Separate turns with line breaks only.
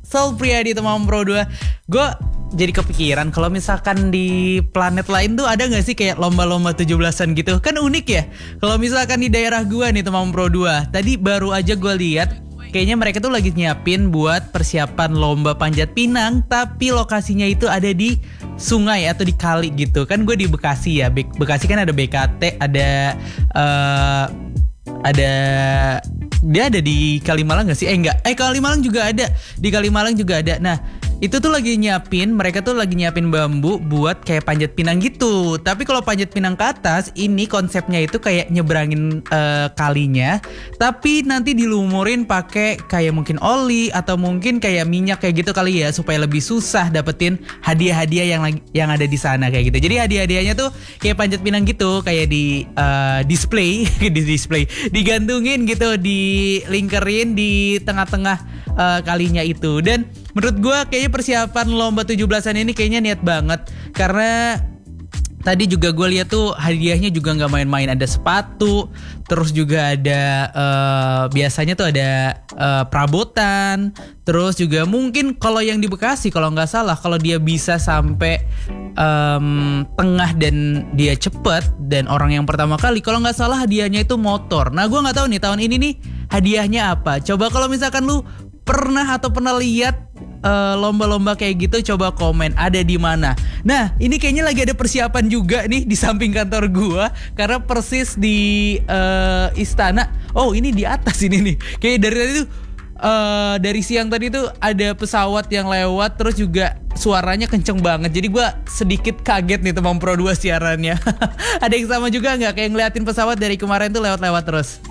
Sal Priadi teman Pro 2. Gue jadi kepikiran kalau misalkan di planet lain tuh ada gak sih kayak lomba-lomba 17-an gitu? Kan unik ya. Kalau misalkan di daerah gue nih teman Pro 2. Tadi baru aja gue lihat kayaknya mereka tuh lagi nyiapin buat persiapan lomba panjat pinang, tapi lokasinya itu ada di sungai atau di kali gitu. Kan gue di Bekasi ya. Bekasi kan ada BKT, ada dia ada di Kalimalang gak sih? Enggak. Kalimalang juga ada. Di Kalimalang juga ada. Nah, itu tuh mereka tuh lagi nyiapin bambu buat kayak panjat pinang gitu. Tapi kalau panjat pinang ke atas, ini konsepnya itu kayak nyebrangin kalinya, tapi nanti dilumurin pakai kayak mungkin oli atau mungkin kayak minyak kayak gitu kali ya, supaya lebih susah dapetin hadiah-hadiah yang ada di sana kayak gitu. Jadi hadiah-hadiahnya tuh kayak panjat pinang gitu, kayak di display, digantungin gitu, dilingkerin di tengah-tengah kalinya itu. Dan menurut gue kayaknya persiapan lomba 17-an ini kayaknya niat banget, karena tadi juga gue lihat tuh hadiahnya juga nggak main-main. Ada sepatu, terus juga ada biasanya tuh ada perabotan, terus juga mungkin kalau yang di Bekasi kalau nggak salah, kalau dia bisa sampai tengah dan dia cepet dan orang yang pertama kali, kalau nggak salah hadiahnya itu motor. Nah gue nggak tahu nih tahun ini nih hadiahnya apa. Coba kalau misalkan lu pernah lihat lomba-lomba kayak gitu, coba komen ada di mana. Nah, ini kayaknya lagi ada persiapan juga nih di samping kantor gua, karena persis di istana. Oh, ini di atas ini nih. Kayak dari tadi tuh dari siang tadi tuh ada pesawat yang lewat, terus juga suaranya kenceng banget. Jadi gua sedikit kaget nih teman Pro 2 siarannya. Ada yang sama juga nggak kayak ngeliatin pesawat dari kemarin tuh lewat-lewat terus?